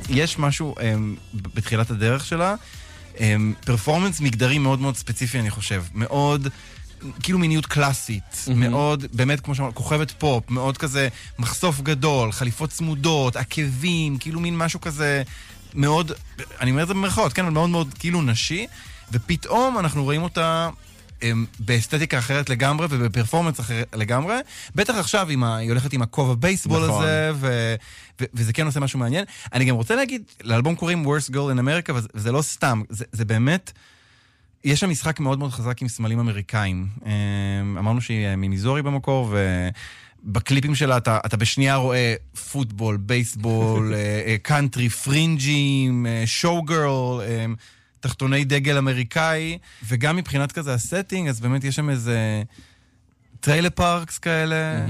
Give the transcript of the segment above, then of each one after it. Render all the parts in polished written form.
יש משהו בתחילת הדרך שלה, פרפורמנס מגדרי מאוד מאוד ספציפי, אני חושב. מאוד, כאילו מיניות קלאסית, מאוד, באמת, כמו שאמרת, כוכבת פופ, מאוד כזה מחשוף גדול, חליפות צמודות, עקבים, כאילו מין משהו כזה מאוד, אני אומר את זה במרכאות, כן, אבל מאוד מאוד כאילו נשי, ופתאום אנחנו רואים אותה באסתטיקה אחרת לגמרי ובפרפורמנס אחרת לגמרי. בטח עכשיו היא הולכת עם הכובע בייסבול הזה, וזה כן עושה משהו מעניין. אני גם רוצה להגיד, לאלבום קוראים Worst Girl in America, וזה לא סתם, זה באמת, יש שם משחק מאוד מאוד חזק עם סמלים אמריקאים. אמרנו שהיא ממיזורי במקור, ובקליפים שלה אתה בשנייה רואה פוטבול, בייסבול, קאנטרי, פרינג'ים, שואו גרל, תחתוני דגל אמריקאי, וגם מבחינת כזה הסטינג, אז באמת יש שם איזה טריילר פארקס כאלה,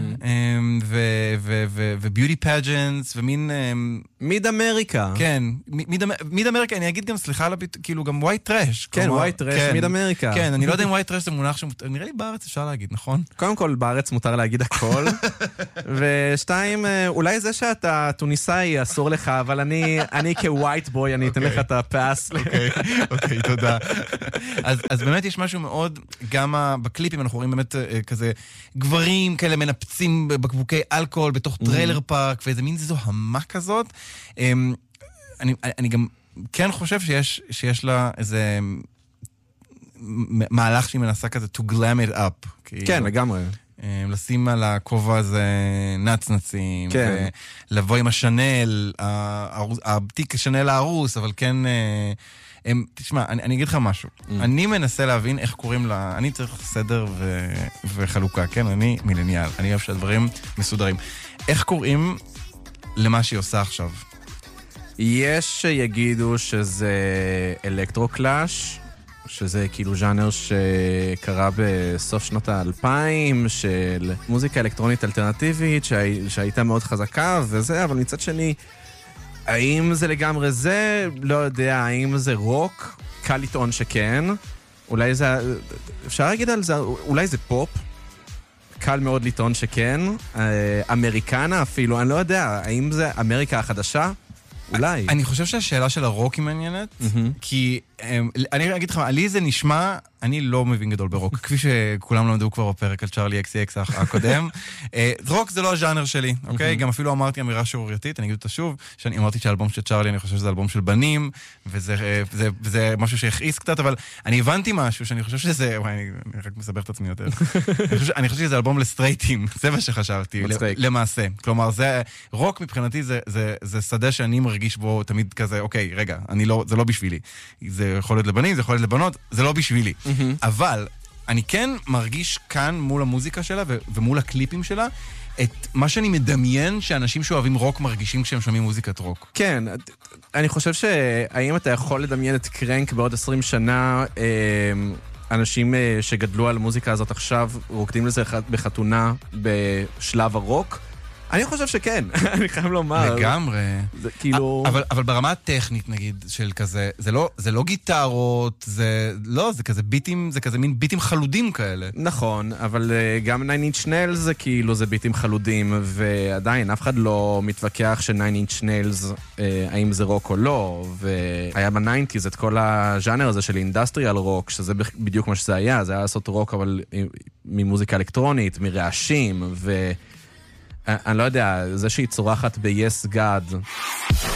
וביוטי פאג'נטס, ומין מיד אמריקה. כן, מיד אמריקה, אני אגיד גם, סליחה, כאילו גם ווייט טרש. כן, ווייט טרש, מיד אמריקה. כן, אני לא יודע אם ווייט טרש זה מונח נראה לי בארץ אפשר להגיד, נכון? קודם כל, בארץ מותר להגיד הכל. ושתיים, אולי זה שאתה טוניסאי אסור לך, אבל אני כווייט בוי, אני אתן לך את הפאס. אוקיי, תודה. אז באמת יש משהו מאוד, גם בקליפים אנחנו רואים באמת כזה גברים כאלה מנפצים בקבוקי אלכוהול בתוך טריילר פארק, ואיזה מין זוהמה כזאת. אני גם כן חושב שיש לה איזה מהלך שהיא מנסה כזה to glam it up. כן, לגמרי. לשים על הכובע הזה נצנצים, ולבוא עם השנל, הבתיק השנל הארוס, אבל כן... תשמע, אני אגיד לך משהו. אני מנסה להבין איך קוראים לה... אני צריך סדר וחלוקה, כן? אני מילניאל. אני אוהב שהדברים מסודרים. איך קוראים למה שהיא עושה עכשיו? יש שיגידו שזה אלקטרו-קלאש, שזה כאילו ז'אנר שקרה בסוף שנות ה-2000, של מוזיקה אלקטרונית אלטרנטיבית, שהייתה מאוד חזקה וזה, אבל מצד שני... האם זה לגמרי זה? לא יודע. האם זה רוק? קל לטעון שכן. אולי זה... אפשר להגיד על זה? אולי זה פופ? קל מאוד לטעון שכן. אמריקנה אפילו, אני לא יודע. האם זה אמריקה החדשה? אולי. אני חושב שהשאלה של הרוק היא מעניינת, כי אני אגיד לך, לי זה נשמע, אני לא מבין גדול ברוק, כפי שכולם למדו כבר בפרק על צ'רלי XCX הקודם. רוק זה לא הז'אנר שלי, אוקיי? גם אפילו אמרתי אמירה שעורייתית, אני אגיד אותה שוב, שאני אמרתי שהאלבום של צ'רלי, אני חושב שזה אלבום של בנים, וזה משהו שהכעיס קצת, אבל אני הבנתי משהו שאני חושב שזה, אני רק מסבר את עצמי יותר. אני חושב שזה אלבום לסטרייטים, זה מה שחשבתי, למעשה. כלומר, רוק מבחינתי זה שדה שאני מרגיש בו תמיד כזה, אוקיי, רגע, זה לא בשבילי. זה יכול להיות לבנים, זה יכול להיות לבנות, זה לא בשבילי. אבל אני כן מרגיש כאן מול המוזיקה שלה ומול הקליפים שלה את מה שאני מדמיין שאנשים שאוהבים רוק מרגישים כשהם שומעים מוזיקת רוק. כן, אני חושב שהאם אתה יכול לדמיין את קרנק בעוד 20 שנה, אנשים שגדלו על המוזיקה הזאת עכשיו רוקדים לזה בחתונה בשלב הרוק? אני חושב שכן, אני חייב לומר. לגמרי. זה כאילו... אבל ברמה הטכנית, נגיד, של כזה, זה לא גיטרות, זה כזה ביטים, זה כזה מין ביטים חלודים כאלה. נכון, אבל גם 9 Inch Nails זה כאילו, זה ביטים חלודים, ועדיין אף אחד לא מתווכח ש9 Inch Nails, האם זה רוק או לא, והיה ב-90s את כל הז'אנר הזה של אינדסטריאל רוק, שזה בדיוק מה שזה היה, זה היה לעשות רוק, אבל ממוזיקה אלקטרונית, מרעשים, אני לא יודע, זה שהיא צורחת ב-Yes God.